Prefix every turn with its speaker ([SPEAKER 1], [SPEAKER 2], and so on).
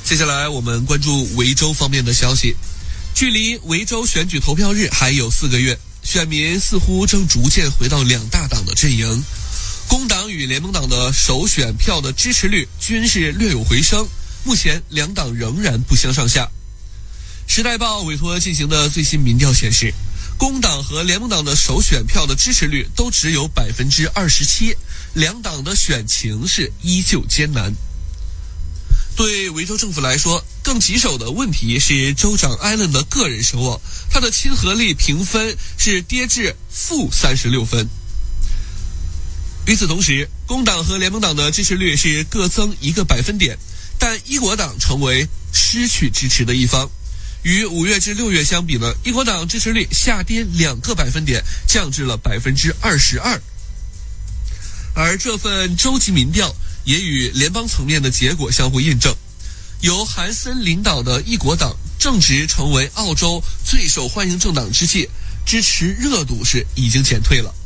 [SPEAKER 1] 接下来我们关注维州方面的消息。距离维州选举投票日还有4个月，选民似乎正逐渐回到两大党的阵营。工党与联盟党的首选票的支持率均是略有回升，目前两党仍然不相上下。时代报委托进行的最新民调显示，工党和联盟党的首选票的支持率都只有27%，两党的选情是依旧艰难。对维州政府来说，更棘手的问题是州长艾伦的个人声望，他的亲和力评分是跌至-36分。与此同时，工党和联盟党的支持率是各增1个百分点，但一国党成为失去支持的一方。与5月至6月相比呢，一国党支持率下跌2个百分点，降至了22%。而这份州级民调也与联邦层面的结果相互印证，由韩森领导的一国党正值成为澳洲最受欢迎政党之际，支持热度是已经减退了。